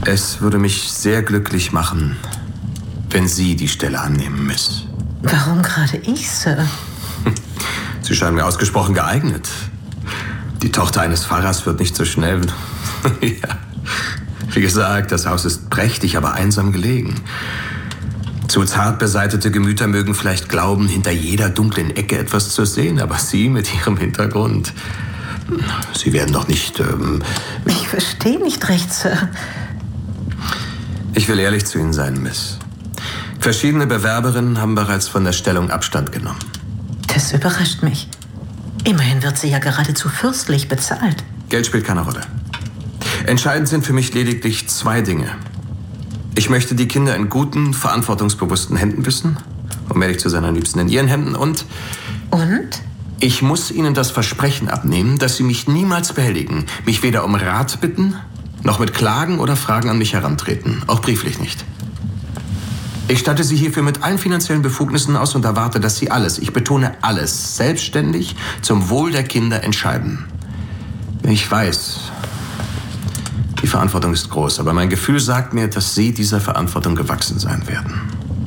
Es würde mich sehr glücklich machen, wenn Sie die Stelle annehmen, Miss. Warum gerade ich, Sir? Sie scheinen mir ausgesprochen geeignet. Die Tochter eines Pfarrers wird nicht so schnell... Ja. Wie gesagt, das Haus ist prächtig, aber einsam gelegen. Zu zart beseitete Gemüter mögen vielleicht glauben, hinter jeder dunklen Ecke etwas zu sehen, aber Sie mit Ihrem Hintergrund... Sie werden doch nicht... Ich verstehe nicht recht, Sir. Ich will ehrlich zu Ihnen sein, Miss. Verschiedene Bewerberinnen haben bereits von der Stellung Abstand genommen. Das überrascht mich. Immerhin wird sie ja geradezu fürstlich bezahlt. Geld spielt keine Rolle. Entscheidend sind für mich lediglich 2 Dinge. Ich möchte die Kinder in guten, verantwortungsbewussten Händen wissen. Um ehrlich zu sein, am liebsten in Ihren Händen. Und? Ich muss Ihnen das Versprechen abnehmen, dass Sie mich niemals behelligen, mich weder um Rat bitten, noch mit Klagen oder Fragen an mich herantreten. Auch brieflich nicht. Ich statte Sie hierfür mit allen finanziellen Befugnissen aus und erwarte, dass Sie alles, ich betone alles, selbstständig zum Wohl der Kinder entscheiden. Ich weiß, die Verantwortung ist groß, aber mein Gefühl sagt mir, dass Sie dieser Verantwortung gewachsen sein werden.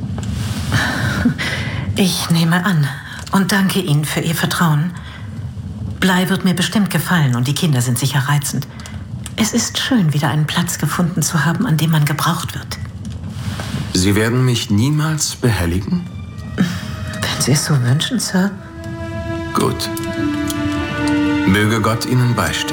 Ich nehme an und danke Ihnen für Ihr Vertrauen. Bly wird mir bestimmt gefallen und die Kinder sind sicher reizend. Es ist schön, wieder einen Platz gefunden zu haben, an dem man gebraucht wird. Sie werden mich niemals behelligen? Wenn Sie es so wünschen, Sir. Gut. Möge Gott Ihnen beistehen.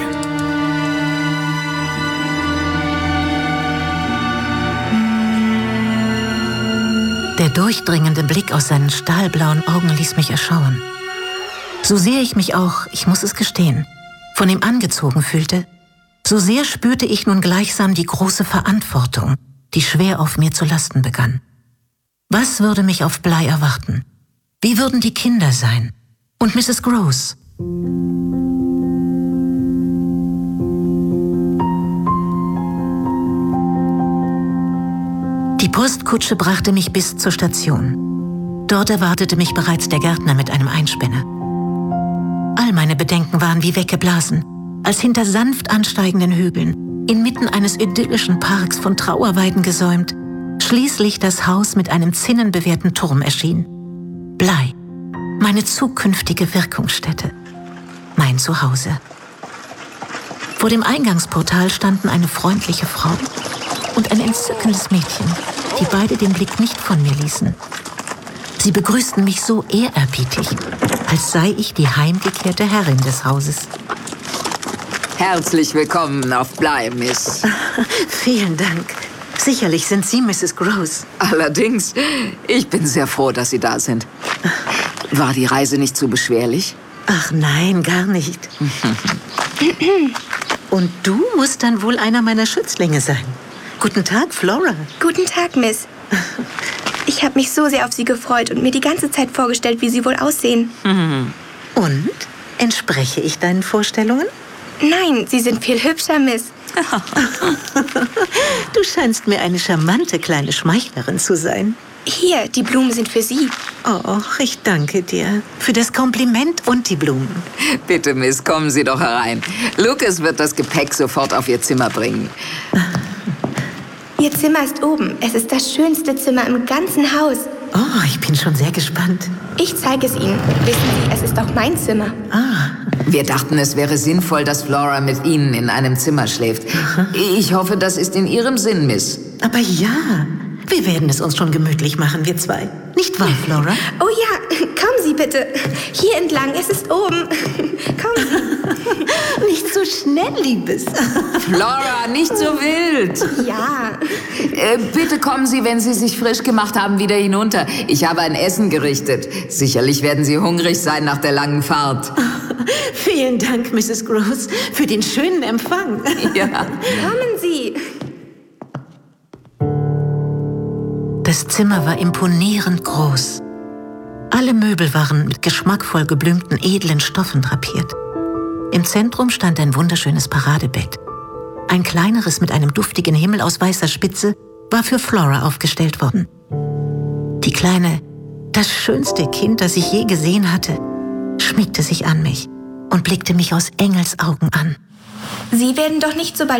Der durchdringende Blick aus seinen stahlblauen Augen ließ mich erschauen. So sehr ich mich auch, ich muss es gestehen, von ihm angezogen fühlte, so sehr spürte ich nun gleichsam die große Verantwortung, die schwer auf mir zu lasten begann. Was würde mich auf Bly erwarten? Wie würden die Kinder sein? Und Mrs. Gross? Die Postkutsche brachte mich bis zur Station. Dort erwartete mich bereits der Gärtner mit einem Einspänner. All meine Bedenken waren wie weggeblasen, als hinter sanft ansteigenden Hügeln, inmitten eines idyllischen Parks von Trauerweiden gesäumt, schließlich das Haus mit einem zinnenbewehrten Turm erschien. Bly, meine zukünftige Wirkungsstätte, mein Zuhause. Vor dem Eingangsportal standen eine freundliche Frau und ein entzückendes Mädchen, die beide den Blick nicht von mir ließen. Sie begrüßten mich so ehrerbietig, als sei ich die heimgekehrte Herrin des Hauses. Herzlich willkommen auf Bly, Miss. Vielen Dank. Sicherlich sind Sie Mrs. Gross. Allerdings, ich bin sehr froh, dass Sie da sind. War die Reise nicht zu beschwerlich? Ach nein, gar nicht. Und du musst dann wohl einer meiner Schützlinge sein. Guten Tag, Flora. Guten Tag, Miss. Ich habe mich so sehr auf Sie gefreut und mir die ganze Zeit vorgestellt, wie Sie wohl aussehen. Und? Entspreche ich deinen Vorstellungen? Nein, Sie sind viel hübscher, Miss. Du scheinst mir eine charmante kleine Schmeichlerin zu sein. Hier, die Blumen sind für Sie. Oh, ich danke dir für das Kompliment und die Blumen. Bitte, Miss, kommen Sie doch herein. Lucas wird das Gepäck sofort auf Ihr Zimmer bringen. Ihr Zimmer ist oben. Es ist das schönste Zimmer im ganzen Haus. Oh, ich bin schon sehr gespannt. Ich zeige es Ihnen. Wissen Sie, es ist auch mein Zimmer. Wir dachten, es wäre sinnvoll, dass Flora mit Ihnen in einem Zimmer schläft. Ich hoffe, das ist in Ihrem Sinn, Miss. Aber ja, wir werden es uns schon gemütlich machen, wir zwei. Nicht wahr, Flora? Oh ja, kommen Sie bitte. Hier entlang, es ist oben. Kommen Sie. Nicht so schnell, Liebes. Flora, nicht so wild. Ja. Bitte kommen Sie, wenn Sie sich frisch gemacht haben, wieder hinunter. Ich habe ein Essen gerichtet. Sicherlich werden Sie hungrig sein nach der langen Fahrt. Vielen Dank, Mrs. Gross, für den schönen Empfang. Ja. Kommen Sie. Das Zimmer war imponierend groß. Alle Möbel waren mit geschmackvoll geblümten, edlen Stoffen drapiert. Im Zentrum stand ein wunderschönes Paradebett. Ein kleineres mit einem duftigen Himmel aus weißer Spitze war für Flora aufgestellt worden. Die Kleine, das schönste Kind, das ich je gesehen hatte, schmiegte sich an mich und blickte mich aus Engelsaugen an. Sie werden doch nicht so bald